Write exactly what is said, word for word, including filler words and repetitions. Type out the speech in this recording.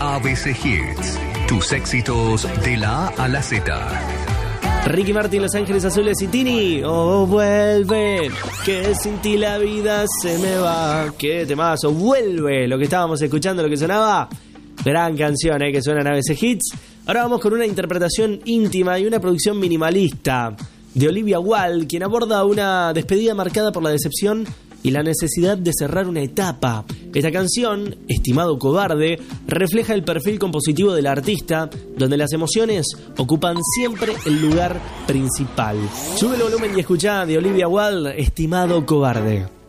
A B C Hits, tus éxitos de la A a la Z. Ricky Martin, Los Ángeles Azules y Tini. Oh, vuelve, que sin ti la vida se me va. Qué temazo, vuelve. Lo que estábamos escuchando, lo que sonaba. Gran canción, ¿eh? Que suena en A B C Hits. Ahora vamos con una interpretación íntima y una producción minimalista de Olivia Wilde, quien aborda una despedida marcada por la decepción y la necesidad de cerrar una etapa. Esta canción, Estimado Cobarde, refleja el perfil compositivo del artista, donde las emociones ocupan siempre el lugar principal. Sube el volumen y escuchá de Olivia Wilde, Estimado Cobarde.